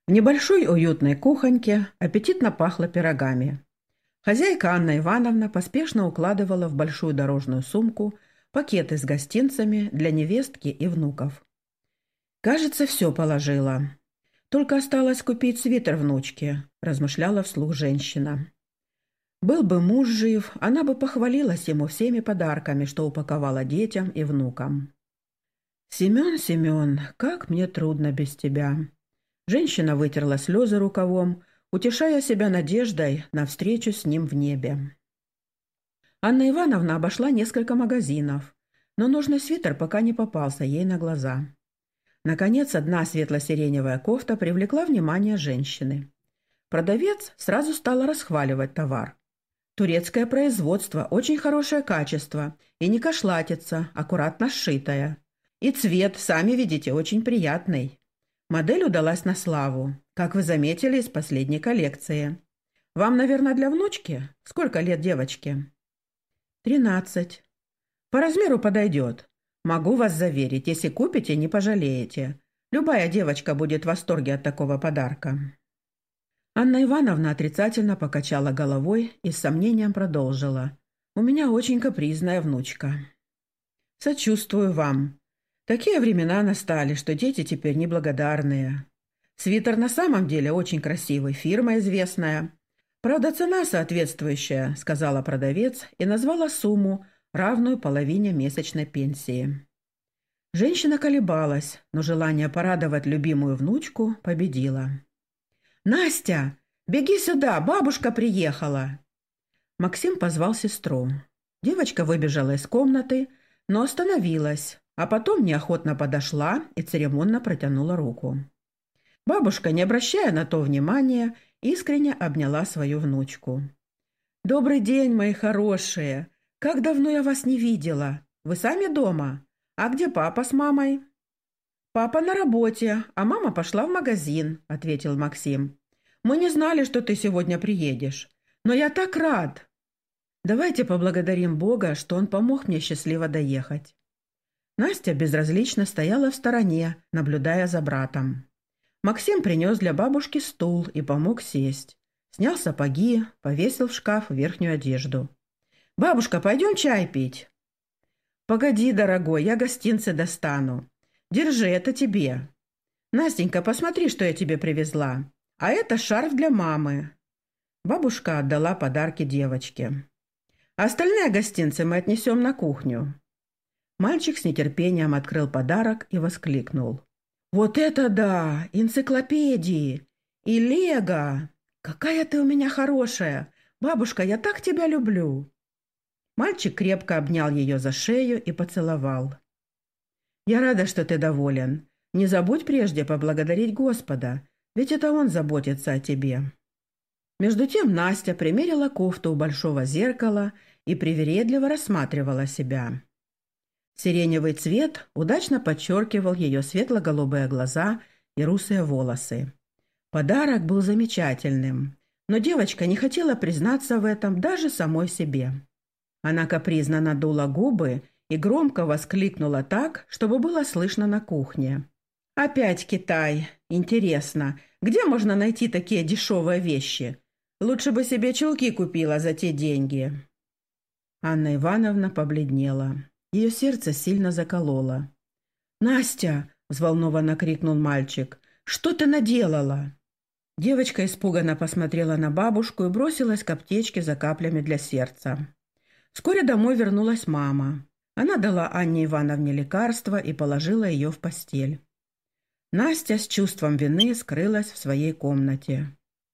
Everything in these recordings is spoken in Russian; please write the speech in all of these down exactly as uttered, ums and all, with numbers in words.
В небольшой уютной кухоньке аппетитно пахло пирогами. Хозяйка Анна Ивановна поспешно укладывала в большую дорожную сумку пакеты с гостинцами для невестки и внуков. «Кажется, все положила. Только осталось купить свитер внучке», – размышляла вслух женщина. «Был бы муж жив, она бы похвалилась ему всеми подарками, что упаковала детям и внукам». «Семен, Семен, как мне трудно без тебя». Женщина вытерла слезы рукавом, утешая себя надеждой на встречу с ним в небе. Анна Ивановна обошла несколько магазинов, но нужный свитер пока не попался ей на глаза. Наконец, одна светло-сиреневая кофта привлекла внимание женщины. Продавец сразу стала расхваливать товар. Турецкое производство, очень хорошее качество и не кошлатится, аккуратно сшитая. И цвет, сами видите, очень приятный. Модель удалась на славу, как вы заметили, из последней коллекции. Вам, наверное, для внучки? Сколько лет девочке? Тринадцать. По размеру подойдет. Могу вас заверить, если купите, не пожалеете. Любая девочка будет в восторге от такого подарка. Анна Ивановна отрицательно покачала головой и с сомнением продолжила. У меня очень капризная внучка. Сочувствую вам. Такие времена настали, что дети теперь неблагодарные. Свитер на самом деле очень красивый, фирма известная. Правда, цена соответствующая, сказала продавец и назвала сумму, равную половине месячной пенсии. Женщина колебалась, но желание порадовать любимую внучку победило. «Настя, беги сюда, бабушка приехала!» Максим позвал сестру. Девочка выбежала из комнаты, но остановилась, а потом неохотно подошла и церемонно протянула руку. Бабушка, не обращая на то внимания, искренне обняла свою внучку. «Добрый день, мои хорошие! Как давно я вас не видела! Вы сами дома? А где папа с мамой?» «Папа на работе, а мама пошла в магазин», — ответил Максим. «Мы не знали, что ты сегодня приедешь. Но я так рад!» «Давайте поблагодарим Бога, что Он помог мне счастливо доехать». Настя безразлично стояла в стороне, наблюдая за братом. Максим принес для бабушки стул и помог сесть. Снял сапоги, повесил в шкаф верхнюю одежду. «Бабушка, пойдем чай пить?» «Погоди, дорогой, я гостинцы достану. Держи, это тебе. Настенька, посмотри, что я тебе привезла. А это шарф для мамы». Бабушка отдала подарки девочке. «А остальные гостинцы мы отнесем на кухню». Мальчик с нетерпением открыл подарок и воскликнул. «Вот это да! Энциклопедии! И лего! Какая ты у меня хорошая! Бабушка, я так тебя люблю!» Мальчик крепко обнял ее за шею и поцеловал. «Я рада, что ты доволен. Не забудь прежде поблагодарить Господа, ведь это Он заботится о тебе». Между тем Настя примерила кофту у большого зеркала и привередливо рассматривала себя. Сиреневый цвет удачно подчеркивал ее светло-голубые глаза и русые волосы. Подарок был замечательным, но девочка не хотела признаться в этом даже самой себе. Она капризно надула губы и громко воскликнула так, чтобы было слышно на кухне. «Опять Китай! Интересно, где можно найти такие дешевые вещи? Лучше бы себе чулки купила за те деньги». Анна Ивановна побледнела. Ее сердце сильно закололо. «Настя!» – взволнованно крикнул мальчик. «Что ты наделала?» Девочка испуганно посмотрела на бабушку и бросилась к аптечке за каплями для сердца. Вскоре домой вернулась мама. Она дала Анне Ивановне лекарство и положила ее в постель. Настя с чувством вины скрылась в своей комнате.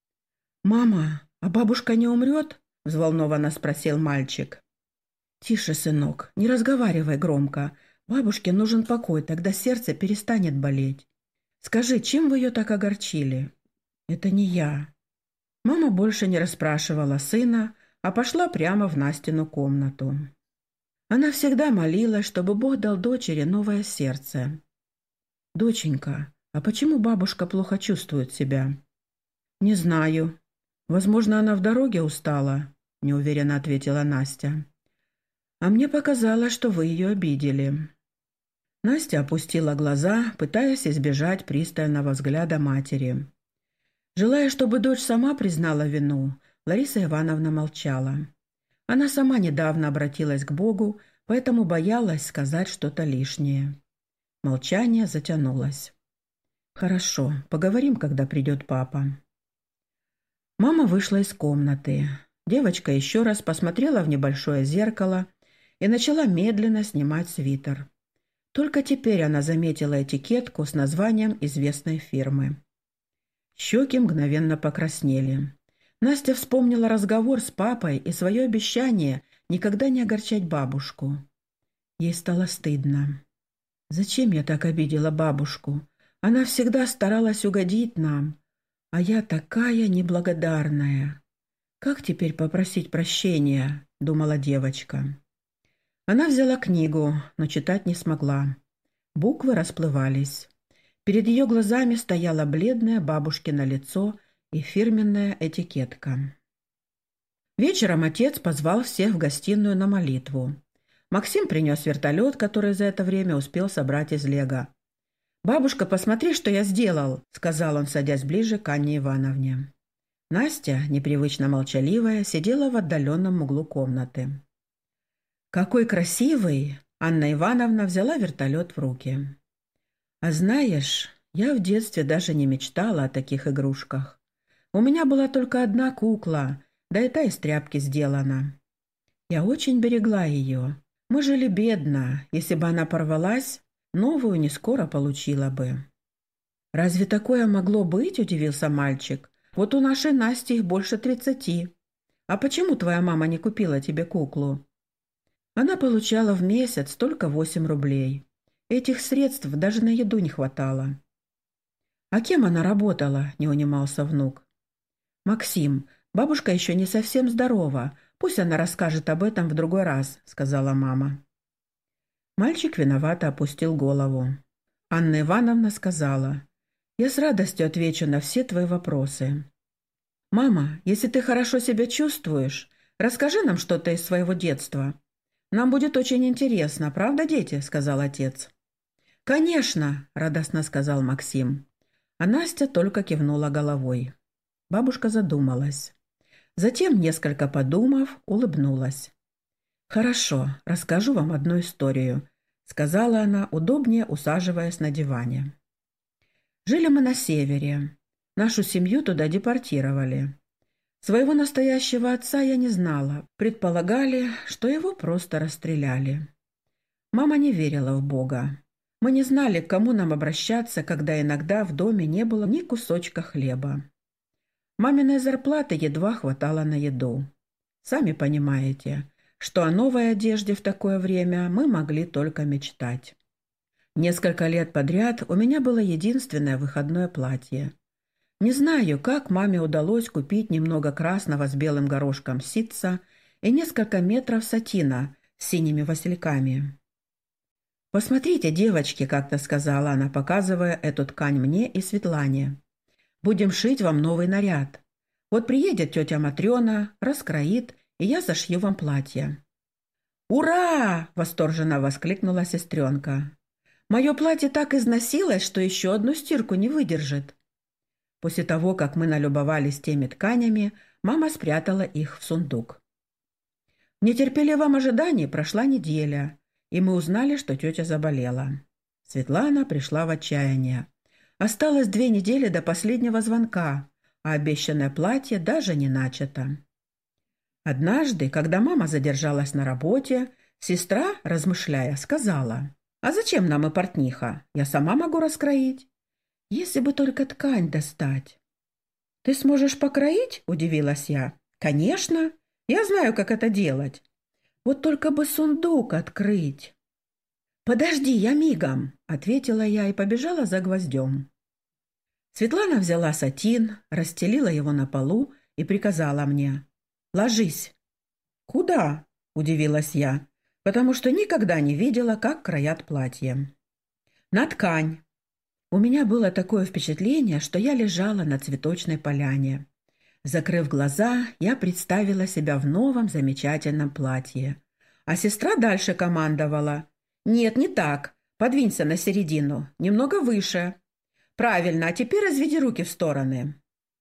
«Мама, а бабушка не умрет?» – взволнованно спросил мальчик. «Тише, сынок, не разговаривай громко. Бабушке нужен покой, тогда сердце перестанет болеть. Скажи, чем вы ее так огорчили?» «Это не я». Мама больше не расспрашивала сына, а пошла прямо в Настину комнату. Она всегда молилась, чтобы Бог дал дочери новое сердце. «Доченька, а почему бабушка плохо чувствует себя?» «Не знаю. Возможно, она в дороге устала», – неуверенно ответила Настя. «А мне показалось, что вы ее обидели». Настя опустила глаза, пытаясь избежать пристального взгляда матери. Желая, чтобы дочь сама признала вину, Лариса Ивановна молчала. Она сама недавно обратилась к Богу, поэтому боялась сказать что-то лишнее. Молчание затянулось. «Хорошо, поговорим, когда придет папа». Мама вышла из комнаты. Девочка еще раз посмотрела в небольшое зеркало и начала медленно снимать свитер. Только теперь она заметила этикетку с названием известной фирмы. Щеки мгновенно покраснели. Настя вспомнила разговор с папой и свое обещание никогда не огорчать бабушку. Ей стало стыдно. «Зачем я так обидела бабушку? Она всегда старалась угодить нам, а я такая неблагодарная. Как теперь попросить прощения?» — думала девочка. Она взяла книгу, но читать не смогла. Буквы расплывались. Перед ее глазами стояло бледное бабушкино лицо и фирменная этикетка. Вечером отец позвал всех в гостиную на молитву. Максим принес вертолет, который за это время успел собрать из лего. «Бабушка, посмотри, что я сделал», — сказал он, садясь ближе к Анне Ивановне. Настя, непривычно молчаливая, сидела в отдаленном углу комнаты. «Какой красивый!» — Анна Ивановна взяла вертолет в руки. «А знаешь, я в детстве даже не мечтала о таких игрушках. У меня была только одна кукла, да и та из тряпки сделана. Я очень берегла ее. Мы жили бедно. Если бы она порвалась, новую не скоро получила бы». «Разве такое могло быть?» — удивился мальчик. «Вот у нашей Насти их больше тридцати. А почему твоя мама не купила тебе куклу?» Она получала в месяц только восемь рублей. Этих средств даже на еду не хватало. «А кем она работала?» — не унимался внук. «Максим, бабушка еще не совсем здорова. Пусть она расскажет об этом в другой раз», — сказала мама. Мальчик виновато опустил голову. Анна Ивановна сказала: «Я с радостью отвечу на все твои вопросы. Мама, если ты хорошо себя чувствуешь, расскажи нам что-то из своего детства. Нам будет очень интересно, правда, дети?» — сказал отец. «Конечно!» — радостно сказал Максим. А Настя только кивнула головой. Бабушка задумалась. Затем, несколько подумав, улыбнулась. «Хорошо, расскажу вам одну историю», — сказала она, удобнее усаживаясь на диване. «Жили мы на севере. Нашу семью туда депортировали. Своего настоящего отца я не знала. Предполагали, что его просто расстреляли. Мама не верила в Бога. Мы не знали, к кому нам обращаться, когда иногда в доме не было ни кусочка хлеба. Маминой зарплаты едва хватало на еду. Сами понимаете, что о новой одежде в такое время мы могли только мечтать. Несколько лет подряд у меня было единственное выходное платье. Не знаю, как маме удалось купить немного красного с белым горошком ситца и несколько метров сатина с синими васильками. «Посмотрите, девочки», — как-то сказала она, показывая эту ткань мне и Светлане. «Будем шить вам новый наряд. Вот приедет тетя Матрена, раскроит, и я зашью вам платье». «Ура!» — восторженно воскликнула сестренка. «Мое платье так износилось, что еще одну стирку не выдержит». После того, как мы налюбовались теми тканями, мама спрятала их в сундук. В нетерпеливом ожидании прошла неделя, и мы узнали, что тетя заболела. Светлана пришла в отчаяние. Осталось две недели до последнего звонка, а обещанное платье даже не начато. Однажды, когда мама задержалась на работе, сестра, размышляя, сказала: «А зачем нам и портниха? Я сама могу раскроить. Если бы только ткань достать». «Ты сможешь покроить?» – удивилась я. «Конечно! Я знаю, как это делать. Вот только бы сундук открыть». «Подожди, я мигом», — ответила я и побежала за гвоздем. Светлана взяла сатин, расстелила его на полу и приказала мне: «Ложись». «Куда?» — удивилась я, потому что никогда не видела, как кроят платье. «На ткань». У меня было такое впечатление, что я лежала на цветочной поляне. Закрыв глаза, я представила себя в новом замечательном платье. А сестра дальше командовала: «Нет, не так. Подвинься на середину, немного выше. Правильно, а теперь разведи руки в стороны».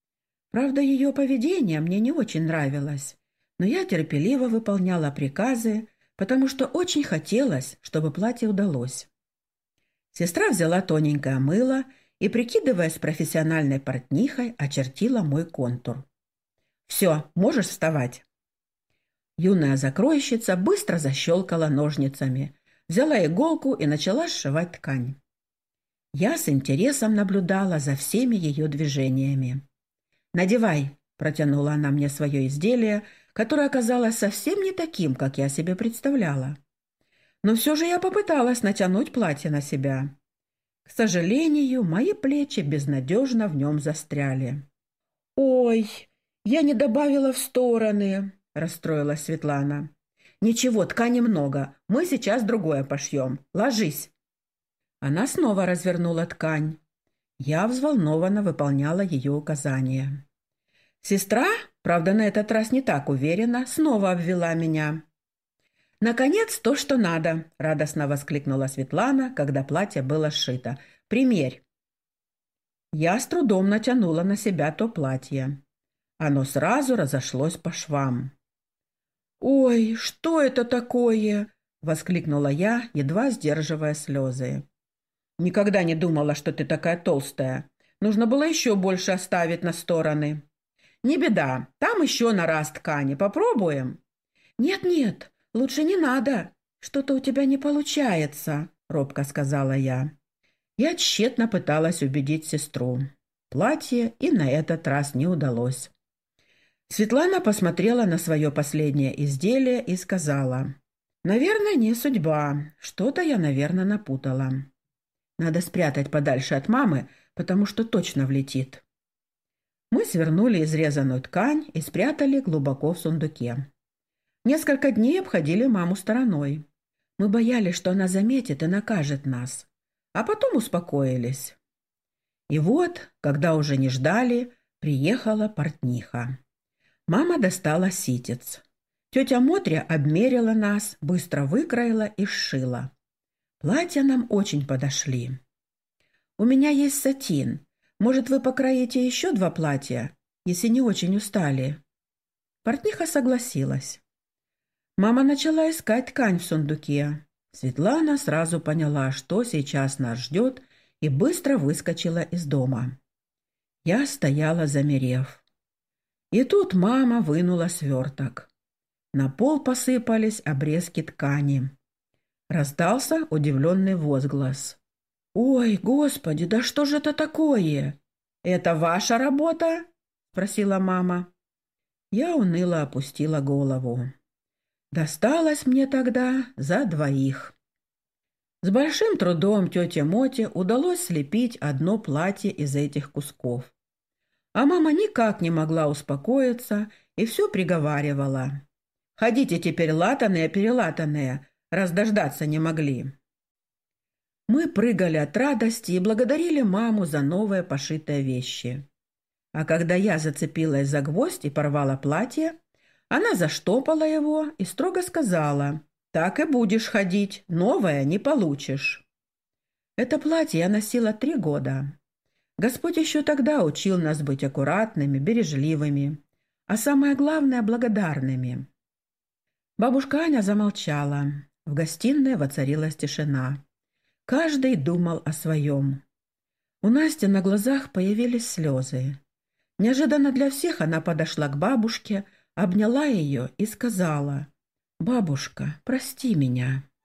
Правда, ее поведение мне не очень нравилось, но я терпеливо выполняла приказы, потому что очень хотелось, чтобы платье удалось. Сестра взяла тоненькое мыло и, прикидываясь профессиональной портнихой, очертила мой контур. «Все, можешь вставать». Юная закройщица быстро защелкала ножницами, взяла иголку и начала сшивать ткань. Я с интересом наблюдала за всеми ее движениями. «Надевай», — протянула она мне свое изделие, которое оказалось совсем не таким, как я себе представляла. Но все же я попыталась натянуть платье на себя. К сожалению, мои плечи безнадежно в нем застряли. «Ой, я не добавила в стороны», — расстроилась Светлана. «Ничего, ткани много, мы сейчас другое пошьем. Ложись». Она снова развернула ткань. Я взволнованно выполняла ее указания. Сестра, правда, на этот раз не так уверенно, снова обвела меня. «Наконец, то, что надо!» — радостно воскликнула Светлана, когда платье было сшито. «Примерь!» Я с трудом натянула на себя то платье. Оно сразу разошлось по швам. «Ой, что это такое?» — воскликнула я, едва сдерживая слезы. «Никогда не думала, что ты такая толстая. Нужно было еще больше оставить на стороны». «Не беда, там еще на раз ткани. Попробуем?» «Нет-нет, лучше не надо. Что-то у тебя не получается», — робко сказала я. Я тщетно пыталась убедить сестру. Платье и на этот раз не удалось. Светлана посмотрела на свое последнее изделие и сказала: «Наверное, не судьба. Что-то я, наверное, напутала. Надо спрятать подальше от мамы, потому что точно влетит». Мы свернули изрезанную ткань и спрятали глубоко в сундуке. Несколько дней обходили маму стороной. Мы боялись, что она заметит и накажет нас, а потом успокоились. И вот, когда уже не ждали, приехала портниха. Мама достала ситец. Тетя Мотря обмерила нас, быстро выкроила и сшила. Платья нам очень подошли. «У меня есть сатин. Может, вы покроите еще два платья, если не очень устали?» Портниха согласилась. Мама начала искать ткань в сундуке. Светлана сразу поняла, что сейчас нас ждет, и быстро выскочила из дома. Я стояла, замерев. И тут мама вынула сверток. На пол посыпались обрезки ткани. Раздался удивленный возглас. «Ой, Господи, да что же это такое?» «Это ваша работа?» — спросила мама. Я уныло опустила голову. Досталось мне тогда за двоих. С большим трудом тете Моте удалось слепить одно платье из этих кусков. А мама никак не могла успокоиться и все приговаривала: «Ходите теперь латаные-перелатанные, раз дождаться не могли». Мы прыгали от радости и благодарили маму за новые пошитые вещи. А когда я зацепилась за гвоздь и порвала платье, она заштопала его и строго сказала: «Так и будешь ходить, новое не получишь». Это платье я носила три года. Господь еще тогда учил нас быть аккуратными, бережливыми, а самое главное — благодарными. Бабушка Аня замолчала. В гостиной воцарилась тишина. Каждый думал о своем. У Насти на глазах появились слезы. Неожиданно для всех она подошла к бабушке, обняла ее и сказала: «Бабушка, прости меня».